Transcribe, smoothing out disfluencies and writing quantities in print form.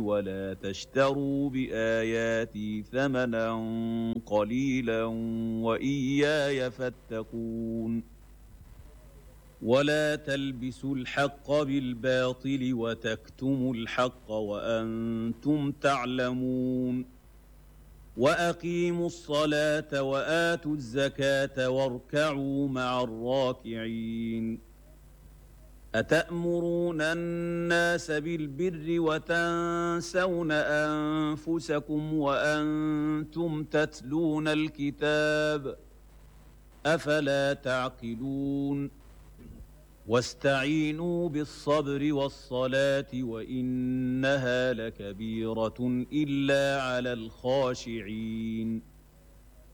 ولا تشتروا بآياتي ثمنا قليلا وإياي فاتقون ولا تلبسوا الحق بالباطل وتكتموا الحق وأنتم تعلمون وأقيموا الصلاة وآتوا الزكاة واركعوا مع الراكعين أتأمرون الناس بالبر وتنسون أنفسكم وأنتم تتلون الكتاب أفلا تعقلون واستعينوا بالصبر والصلاة وإنها لكبيرة إلا على الخاشعين